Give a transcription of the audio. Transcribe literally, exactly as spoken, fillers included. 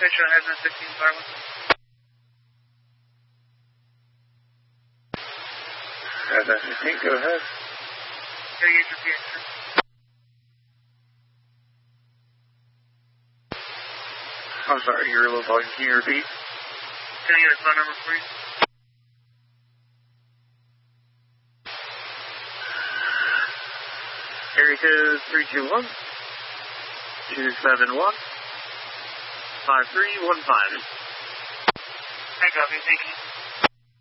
picture of Headman fifteen Darwin. Headman fifteen, go ahead. Can you use your P X three? I'm sorry, you're a little volume. Can you repeat? Can I get a phone number for you? Area code three two one, two seven one, five three one five. I copy, thank you.